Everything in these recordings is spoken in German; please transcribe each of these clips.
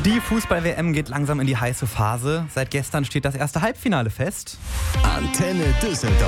Die Fußball-WM geht langsam in die heiße Phase. Seit gestern steht das erste Halbfinale fest. Antenne Düsseldorf.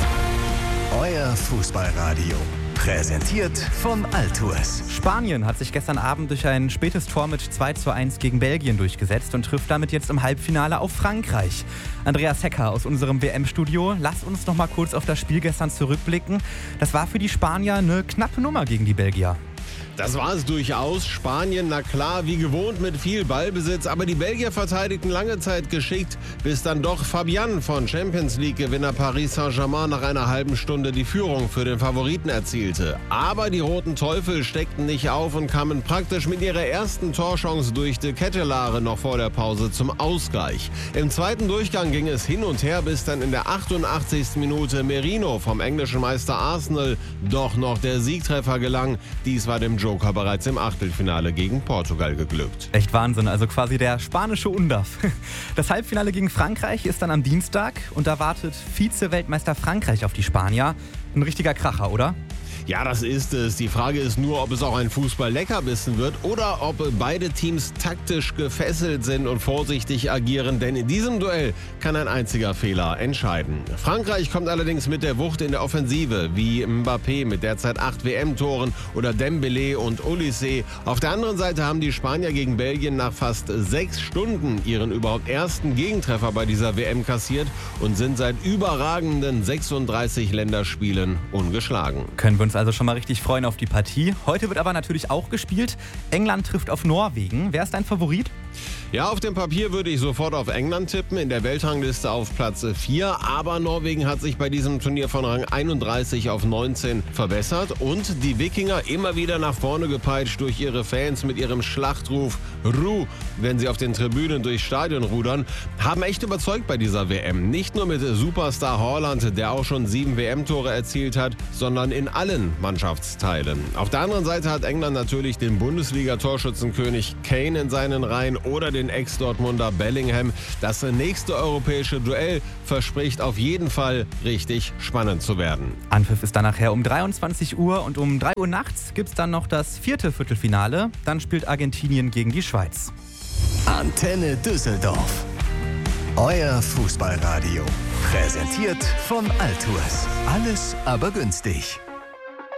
Euer Fußballradio. Präsentiert von Altours. Spanien hat sich gestern Abend durch ein spätes Tor mit 2:1 gegen Belgien durchgesetzt und trifft damit jetzt im Halbfinale auf Frankreich. Andreas Hecker aus unserem WM-Studio, lass uns noch mal kurz auf das Spiel gestern zurückblicken. Das war für die Spanier eine knappe Nummer gegen die Belgier. Das war es durchaus. Spanien, na klar, wie gewohnt mit viel Ballbesitz. Aber die Belgier verteidigten lange Zeit geschickt, bis dann doch Fabian von Champions League-Gewinner Paris Saint-Germain nach einer halben Stunde die Führung für den Favoriten erzielte. Aber die Roten Teufel steckten nicht auf und kamen praktisch mit ihrer ersten Torchance durch de Ketelaere noch vor der Pause zum Ausgleich. Im zweiten Durchgang ging es hin und her, bis dann in der 88. Minute Merino vom englischen Meister Arsenal doch noch der Siegtreffer gelang. Dies war dem Joker bereits im Achtelfinale gegen Portugal geglückt. Echt Wahnsinn, also quasi der spanische Undaf. Das Halbfinale gegen Frankreich ist dann am Dienstag und da wartet Vize-Weltmeister Frankreich auf die Spanier. Ein richtiger Kracher, oder? Ja, das ist es. Die Frage ist nur, ob es auch ein Fußball-Leckerbissen wird oder ob beide Teams taktisch gefesselt sind und vorsichtig agieren, denn in diesem Duell kann ein einziger Fehler entscheiden. Frankreich kommt allerdings mit der Wucht in der Offensive, wie Mbappé mit derzeit 8 WM-Toren oder Dembélé und Olysée. Auf der anderen Seite haben die Spanier gegen Belgien nach fast 6 Stunden ihren überhaupt ersten Gegentreffer bei dieser WM kassiert und sind seit überragenden 36 Länderspielen ungeschlagen. Können wir uns also schon mal richtig freuen auf die Partie. Heute wird aber natürlich auch gespielt. England trifft auf Norwegen. Wer ist dein Favorit? Ja, auf dem Papier würde ich sofort auf England tippen, in der Weltrangliste auf Platz 4. Aber Norwegen hat sich bei diesem Turnier von Rang 31 auf 19 verbessert und die Wikinger immer wieder nach vorne gepeitscht durch ihre Fans mit ihrem Schlachtruf Ru, wenn sie auf den Tribünen durchs Stadion rudern, haben echt überzeugt bei dieser WM. Nicht nur mit Superstar Haaland, der auch schon 7 WM-Tore erzielt hat, sondern in allen Mannschaftsteilen. Auf der anderen Seite hat England natürlich den Bundesliga-Torschützenkönig Kane in seinen Reihen oder den Ex-Dortmunder Bellingham. Das nächste europäische Duell verspricht auf jeden Fall richtig spannend zu werden. Anpfiff ist dann nachher um 23 Uhr und um 3 Uhr nachts gibt es dann noch das 4. Viertelfinale. Dann spielt Argentinien gegen die Schweiz. Antenne Düsseldorf. Euer Fußballradio. Präsentiert von Altours. Alles aber günstig.